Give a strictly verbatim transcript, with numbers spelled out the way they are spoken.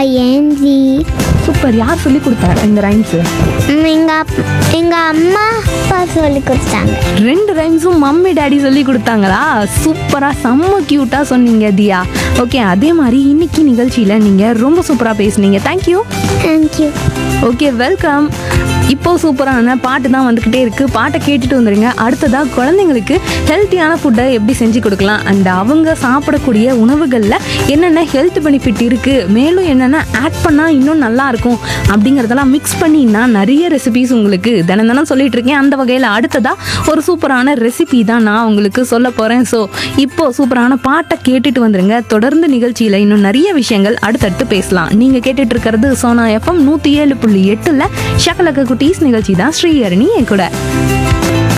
ஏந்தி. சூப்பர். யார் சொல்லி கொடுத்தா இந்த ரைம்ஸு? எங்கள் அப் எங்கள் அம்மா அப்பா சொல்லி கொடுத்தாங்க. ரெண்டு ரைம்ஸும் மம்மி டாடி சொல்லி கொடுத்தாங்களா? சூப்பராக செம்ம க்யூட்டாக சொன்னீங்க தியா. ஓகே, அதே மாதிரி இன்னைக்கு நிகழ்ச்சியில் நீங்கள் ரொம்ப சூப்பராக பேசுனீங்க. தேங்க்யூ. தேங்க்யூ. Okay, welcome. இப்போ சூப்பரான பாட்டு தான் வந்துக்கிட்டே இருக்குது. பாட்டை கேட்டுட்டு வந்துடுங்க. அடுத்ததாக குழந்தைங்களுக்கு ஹெல்த்தியான ஃபுட்டை எப்படி செஞ்சு கொடுக்கலாம், அண்ட் அவங்க சாப்பிடக்கூடிய உணவுகளில் என்னென்ன ஹெல்த் பெனிஃபிட் இருக்குது, மேலும் என்னென்ன ஆட் பண்ணால் இன்னும் நல்லாயிருக்கும் அப்படிங்கிறதெல்லாம் மிக்ஸ் பண்ணி நான் நிறைய ரெசிபிஸ் உங்களுக்கு தினம் தினம் சொல்லிட்டு இருக்கேன். அந்த வகையில் அடுத்ததாக ஒரு சூப்பரான ரெசிபி தான் நான் உங்களுக்கு சொல்ல போகிறேன். ஸோ இப்போது சூப்பரான பாட்டை கேட்டுட்டு வந்துடுங்க. தொடர்ந்து நிகழ்ச்சியில் இன்னும் நிறைய விஷயங்கள் அடுத்தடுத்து பேசலாம். நீங்கள் கேட்டுட்டு இருக்கிறது சோனா எஃப்எம் நூற்றி ஏழு புள்ளி எட்டில் ஷக்கலக்க குட்டீஸ் நிகழ்ச்சி தான். ஸ்ரீஹரணி என் கூட.